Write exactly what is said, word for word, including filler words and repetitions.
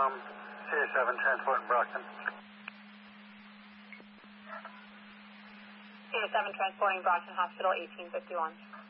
Um, C A seven transporting Brockton. C A seven transporting Brockton Hospital, eighteen fifty-one.